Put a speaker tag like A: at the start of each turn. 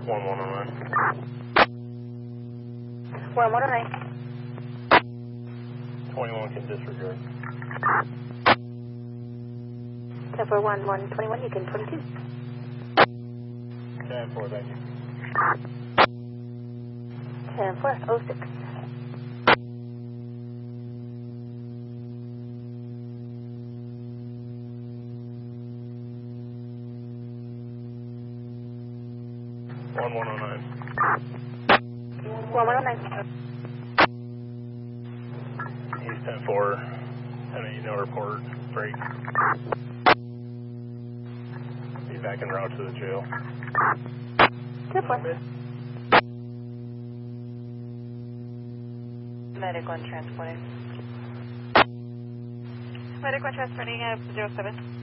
A: 1109.
B: 1109.
A: 21 can disregard.
B: 10-4-1-1-21, you can 22.
A: 10-4, thank you.
B: 10-4-06.
A: One 109.
B: 1109.
A: East 10-4, no report, break. Be back en route to the jail.
B: 10-4.
C: Medic 1 transporting. Medic 1 transporting at 07.